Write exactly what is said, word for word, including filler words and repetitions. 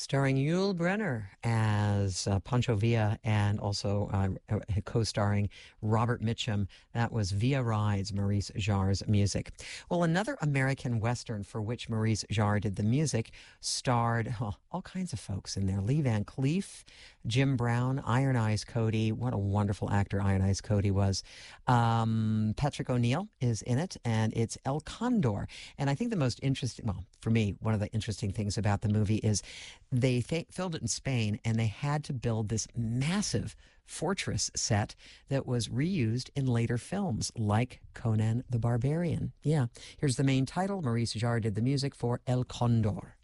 starring Yul Brynner as uh, Pancho Villa and also uh, co-starring Robert Mitchum. That was Via Rides, Maurice Jarre's music. Well, another American Western for which Maurice Jarre did the music starred oh, all kinds of folks in there. Lee Van Cleef, Jim Brown, Iron Eyes Cody. What a wonderful actor Iron Eyes Cody was. Um, Patrick O'Neill is in it, and it's El Condor. And I think the most interesting, well, for me, one of the interesting things about the movie is they fa- filmed it in Spain, and they had to build this massive fortress set that was reused in later films like Conan the Barbarian. Yeah, here's the main title. Maurice Jarre did the music for El Condor.